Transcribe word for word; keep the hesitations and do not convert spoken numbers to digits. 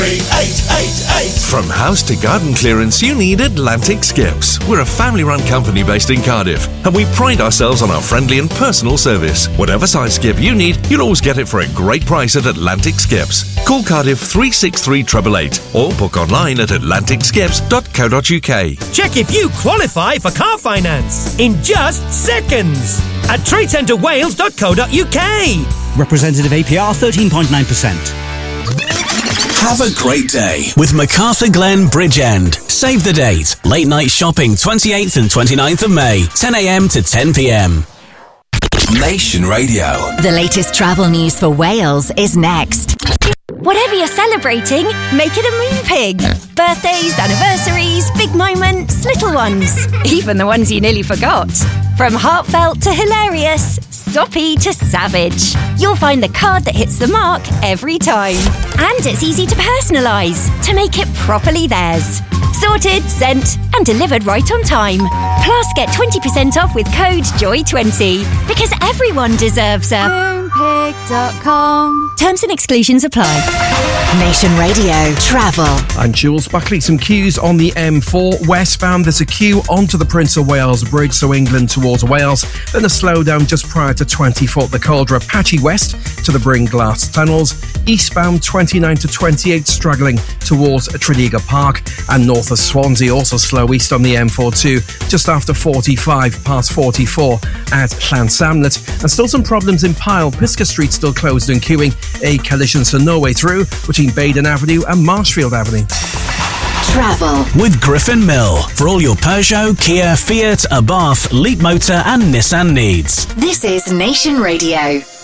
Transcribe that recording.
eight eight eight. From house to garden clearance, you need Atlantic Skips. We're a family-run company based in Cardiff, and we pride ourselves on our friendly and personal service. Whatever size skip you need, you'll always get it for a great price at Atlantic Skips. Call Cardiff three six three eight eight eight or book online at atlantic skips dot co dot uk. Check if you qualify for car finance in just seconds at trade centre wales dot co dot uk. Representative A P R thirteen point nine percent. Have a great day with Macarthur Glen Bridgend. Save the date. Late night shopping twenty-eighth and twenty-ninth of May, ten a m to ten p m. Nation Radio. The latest travel news for Wales is next. Whatever you're celebrating, make it a Moonpig. Birthdays, anniversaries, big moments, little ones. Even the ones you nearly forgot. From heartfelt to hilarious, soppy to savage. You'll find the card that hits the mark every time. And it's easy to personalise to make it properly theirs. Sorted, sent and delivered right on time. Plus get twenty percent off with code joy twenty. Because everyone deserves a moonpig dot com. Terms and exclusions apply. Nation Radio Travel. I'm Jules Buckley. Some queues on the M four westbound. There's a queue onto the Prince of Wales Bridge, so England towards Wales. Then a slowdown just prior to twenty foot, the Caldra patchy west to the Bringlass tunnels. Eastbound twenty-nine to twenty-eight struggling towards Tredegar Park, and north of Swansea also slow east on the M forty-two just after forty-five past forty-four at Llansamlet, and still some problems in Pyle. Pisca Street still closed and queuing. A collision so no way through between Baden Avenue and Marshfield Avenue. Travel with Griffin Mill for all your Peugeot, Kia, Fiat, Abarth, Leap Motor and Nissan needs. This is Nation Radio.